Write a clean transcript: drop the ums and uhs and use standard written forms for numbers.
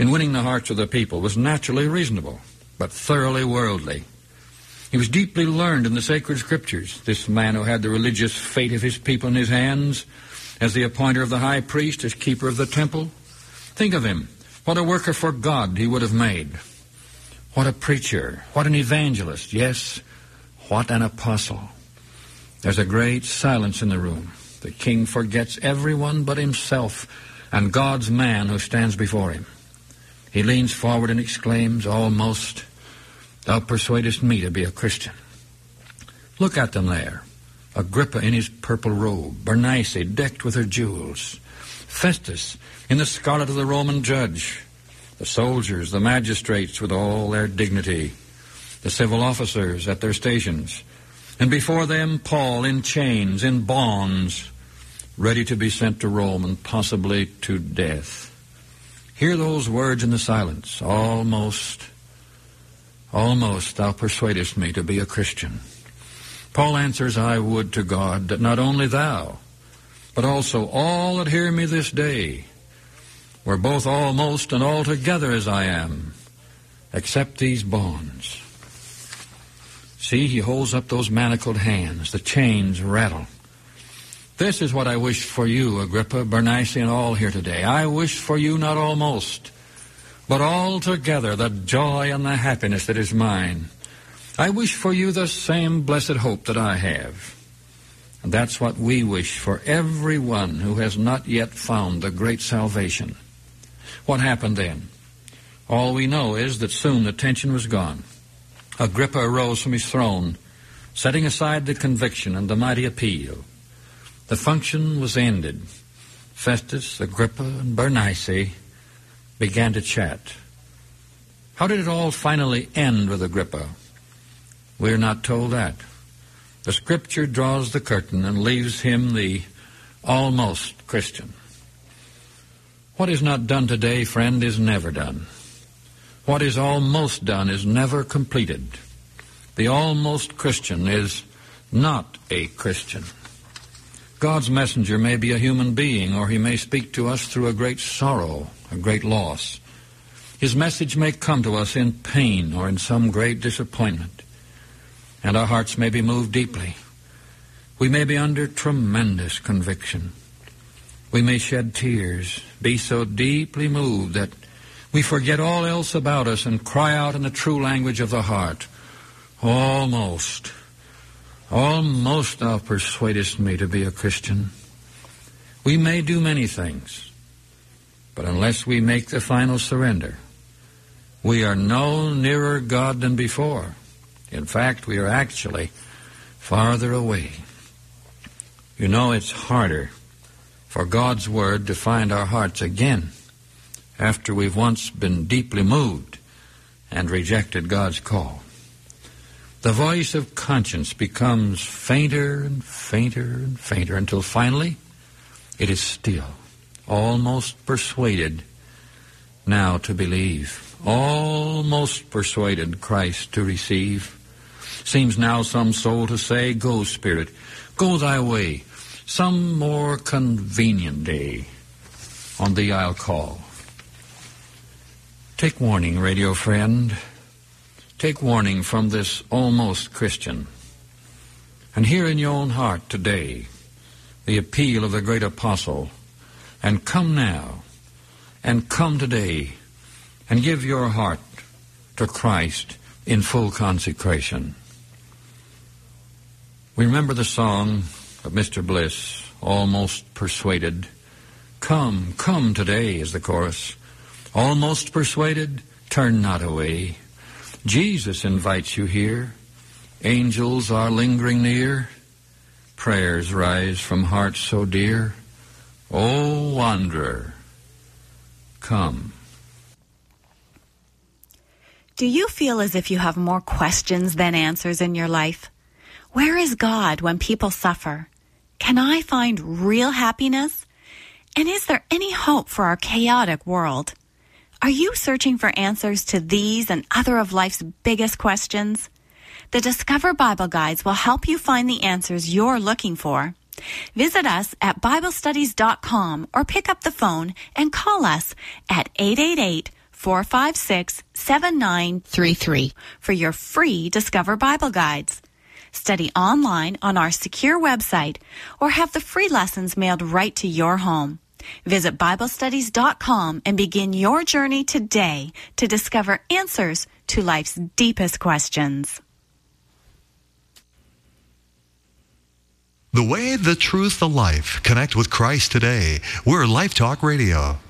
in winning the hearts of the people was naturally reasonable, but thoroughly worldly. He was deeply learned in the sacred scriptures, this man who had the religious fate of his people in his hands, as the appointer of the high priest, as keeper of the temple. Think of him. What a worker for God he would have made. What a preacher. What an evangelist. Yes, what an apostle. There's a great silence in the room. The king forgets everyone but himself and God's man who stands before him. He leans forward and exclaims, almost, "Thou persuadest me to be a Christian." Look at them there. Agrippa in his purple robe, Bernice decked with her jewels, Festus in the scarlet of the Roman judge, the soldiers, the magistrates with all their dignity, the civil officers at their stations, and before them Paul in chains, in bonds, ready to be sent to Rome and possibly to death. Hear those words in the silence. Almost thou persuadest me to be a Christian. Paul answers, I would to God that not only thou, but also all that hear me this day were both almost and altogether as I am, except these bonds. See, he holds up those manacled hands. The chains rattle. This is what I wish for you, Agrippa, Bernice, and all here today. I wish for you not almost, but altogether the joy and the happiness that is mine. I wish for you the same blessed hope that I have. And that's what we wish for everyone who has not yet found the great salvation. What happened then? All we know is that soon the tension was gone. Agrippa arose from his throne, setting aside the conviction and the mighty appeal. The function was ended. Festus, Agrippa, and Bernice began to chat. How did it all finally end with Agrippa? We're not told that. The Scripture draws the curtain and leaves him the almost Christian. What is not done today, friend, is never done. What is almost done is never completed. The almost Christian is not a Christian. God's messenger may be a human being, or he may speak to us through a great sorrow, a great loss. His message may come to us in pain or in some great disappointment, and our hearts may be moved deeply. We may be under tremendous conviction. We may shed tears, be so deeply moved that we forget all else about us and cry out in the true language of the heart, almost thou persuadest me to be a Christian. We may do many things, but unless we make the final surrender, we are no nearer God than before. In fact, we are actually farther away. You know, it's harder for God's Word to find our hearts again after we've once been deeply moved and rejected God's call. The voice of conscience becomes fainter and fainter and fainter until finally it is still, almost persuaded now to believe, almost persuaded Christ to receive. Seems now some soul to say, Go, Spirit, go thy way. Some more convenient day on thee I'll call. Take warning, radio friend. Take warning from this almost Christian. And hear in your own heart today the appeal of the great apostle. And come now, and come today, and give your heart to Christ in full consecration. We remember the song of Mr. Bliss, Almost Persuaded. Come, come today, is the chorus. Almost persuaded, turn not away. Jesus invites you here. Angels are lingering near. Prayers rise from hearts so dear. O wanderer, come. Do you feel as if you have more questions than answers in your life? Where is God when people suffer? Can I find real happiness? And is there any hope for our chaotic world? Are you searching for answers to these and other of life's biggest questions? The Discover Bible Guides will help you find the answers you're looking for. Visit us at BibleStudies.com or pick up the phone and call us at 888 888-456-7933 for your free Discover Bible Guides. Study online on our secure website or have the free lessons mailed right to your home. Visit BibleStudies.com and begin your journey today to discover answers to life's deepest questions. The way, the truth, the life. Connect with Christ today. We're Life Talk Radio.